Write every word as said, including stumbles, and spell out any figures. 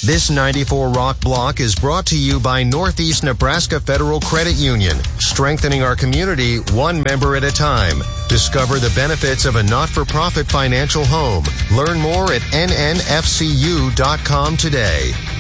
This ninety-four Rock block is brought to you by Northeast Nebraska Federal Credit Union, strengthening our community one member at a time. Discover the benefits of a not-for-profit financial home. Learn more at N N F C U dot com today.